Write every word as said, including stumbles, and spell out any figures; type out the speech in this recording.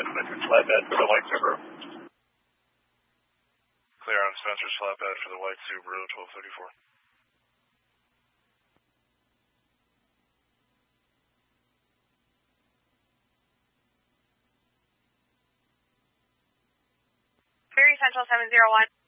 Spencer's flatbed for the white Subaru. Clear on Spencer's flatbed for the white Subaru, twelve thirty-four. Ferry Central seven zero one.